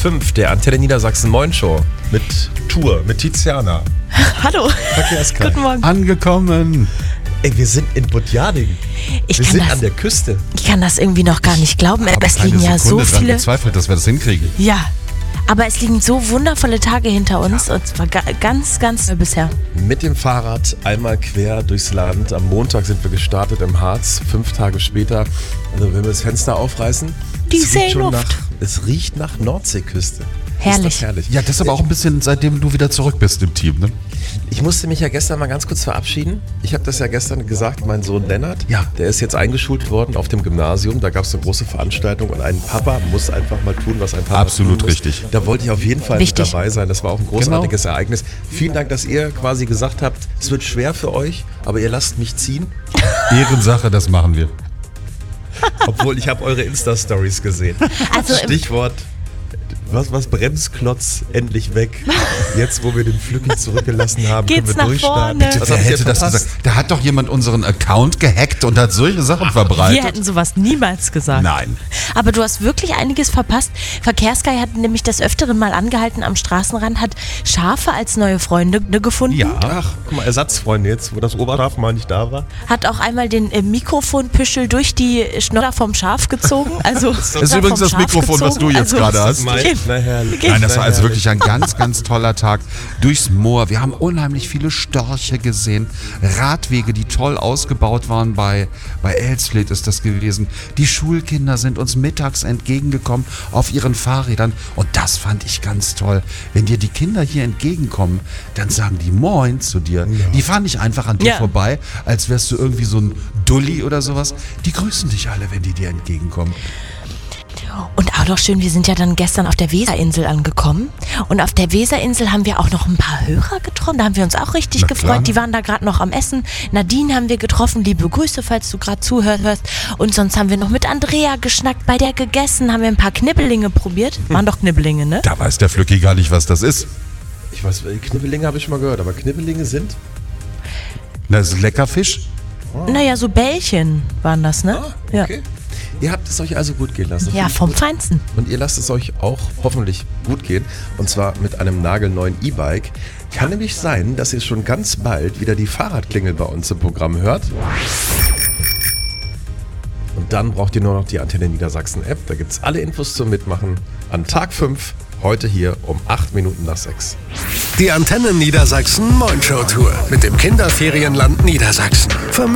5 der Antenne Niedersachsen Moin Show mit Tour, mit Tiziana. Hallo. Verkehrskarte. Guten Morgen. Angekommen. Ey, wir sind in Buttjading. Wir sind an der Küste. Ich kann das irgendwie noch gar nicht glauben. Aber Es liegen ja so dran viele. gezweifelt, dass wir das hinkriegen. Ja. Aber es liegen so wundervolle Tage hinter uns. Und zwar ganz, ganz bisher. Mit dem Fahrrad einmal quer durchs Land. Am Montag sind wir gestartet im Harz. 5 Tage später, also wenn wir das Fenster aufreißen, Die es riecht schon Seeluft. es riecht nach Nordseeküste. Herrlich. Ist das herrlich. Ja, das aber auch ein bisschen, seitdem du wieder zurück bist im Team, ne? Ich musste mich ja gestern mal ganz kurz verabschieden. Ich habe das ja gestern gesagt, mein Sohn Lennart, Ja. der ist jetzt eingeschult worden auf dem Gymnasium. Da gab es eine große Veranstaltung und ein Papa muss einfach mal tun, was ein Papa Absolut tun muss. richtig. Da wollte ich auf jeden Fall Wichtig. mit dabei sein. Das war auch ein großartiges Ereignis. Vielen Dank, dass ihr quasi gesagt habt, es wird schwer für euch, aber ihr lasst mich ziehen. Ehrensache, das machen wir. Obwohl, ich habe eure Insta-Stories gesehen. Also Stichwort, was Bremsklotz endlich weg. Jetzt, wo wir den Flücki zurückgelassen haben, Geht's können wir nach durchstarten. vorne? Was Wer habt ihr hätte das verpasst? gesagt? Da hat doch jemand unseren Account gehackt und hat solche Sachen wir verbreitet. hätten sowas niemals gesagt. Nein. Aber du hast wirklich einiges verpasst. Verkehrssky hat nämlich des Öfteren mal angehalten am Straßenrand, hat Schafe als neue Freunde gefunden. Ja. Ach, guck mal, Ersatzfreunde jetzt, wo das Oberschaf mal nicht da war. Hat auch einmal den Mikrofonpüschel durch die Schnoller vom Schaf gezogen. Also Das ist übrigens das Mikrofon, was du jetzt gerade hast. Na herrlich. Nein, das war also Na wirklich ein ganz, ganz toller Tag. Durchs Moor. Wir haben unheimlich viele Störche gesehen. Radwege, die toll ausgebaut waren. Bei Elsfleth ist das gewesen. Die Schulkinder sind uns mittags entgegengekommen auf ihren Fahrrädern. Und das fand ich ganz toll. Wenn dir die Kinder hier entgegenkommen, dann sagen die Moin zu dir. Die fahren nicht einfach an dir Ja. vorbei, als wärst du irgendwie so ein Dulli oder sowas. Die grüßen dich alle, wenn die dir entgegenkommen. Und auch noch schön, wir sind ja dann gestern auf der Weserinsel angekommen. Und auf der Weserinsel haben wir auch noch ein paar Hörer getroffen. Da haben wir uns auch richtig Na gefreut. klar. Die waren da gerade noch am Essen. Nadine haben wir getroffen. Liebe Grüße, falls du gerade zuhörst. Und sonst haben wir noch mit Andrea geschnackt. Bei der gegessen, haben wir ein paar Knibbelinge probiert. Waren doch Knibbelinge, ne? Da weiß der Flücki gar nicht, was das ist. Ich weiß, Knibbelinge habe ich schon mal gehört, aber Knibbelinge sind? Das ist lecker Fisch. Naja, so Bällchen waren das, ne? Okay. Ihr habt es euch also gut gehen lassen. Ja, vom Feinsten. Und ihr lasst es euch auch hoffentlich gut gehen. Und zwar mit einem nagelneuen E-Bike. Kann nämlich sein, dass ihr schon ganz bald wieder die Fahrradklingel bei uns im Programm hört. Und dann braucht ihr nur noch die Antenne Niedersachsen App. Da gibt es alle Infos zum Mitmachen an Tag 5. Heute hier um 8 Minuten nach 6. Die Antenne Niedersachsen Moin Show Tour mit dem Kinderferienland Niedersachsen.